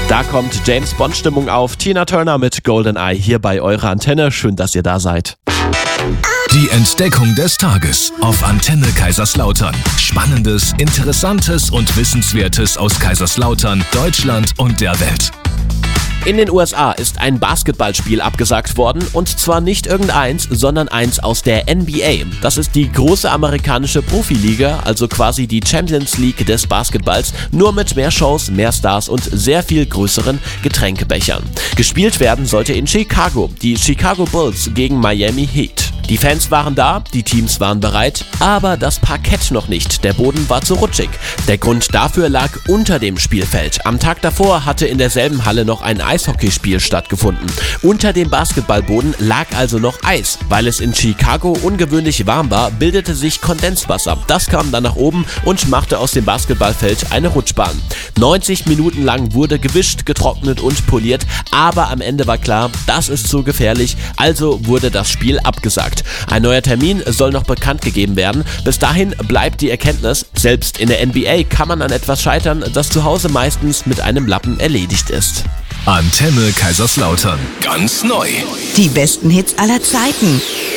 Da kommt James-Bond-Stimmung auf. Tina Turner mit GoldenEye hier bei eurer Antenne. Schön, dass ihr da seid. Die Entdeckung des Tages auf Antenne Kaiserslautern. Spannendes, Interessantes und Wissenswertes aus Kaiserslautern, Deutschland und der Welt. In den USA ist ein Basketballspiel abgesagt worden und zwar nicht irgendeins, sondern eins aus der NBA. Das ist die große amerikanische Profiliga, also quasi die Champions League des Basketballs, nur mit mehr Shows, mehr Stars und sehr viel größeren Getränkebechern. Gespielt werden sollte in Chicago, die Chicago Bulls gegen Miami Heat. Die Fans waren da, die Teams waren bereit, aber das Parkett noch nicht. Der Boden war zu rutschig. Der Grund dafür lag unter dem Spielfeld. Am Tag davor hatte in derselben Halle noch ein Eishockeyspiel stattgefunden. Unter dem Basketballboden lag also noch Eis. Weil es in Chicago ungewöhnlich warm war, bildete sich Kondenswasser. Das kam dann nach oben und machte aus dem Basketballfeld eine Rutschbahn. 90 Minuten lang wurde gewischt, getrocknet und poliert, aber am Ende war klar, das ist zu gefährlich, also wurde das Spiel abgesagt. Ein neuer Termin soll noch bekannt gegeben werden. Bis dahin bleibt die Erkenntnis, selbst in der NBA kann man an etwas scheitern, das zu Hause meistens mit einem Lappen erledigt ist. Antenne Kaiserslautern. Ganz neu. Die besten Hits aller Zeiten.